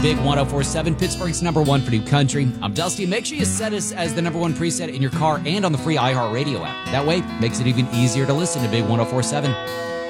Big 1047, Pittsburgh's #1 for new country. I'm Dusty. Make sure you set us as the #1 preset in your car and on the free iHeartRadio app. That way, makes it even easier to listen to Big 1047.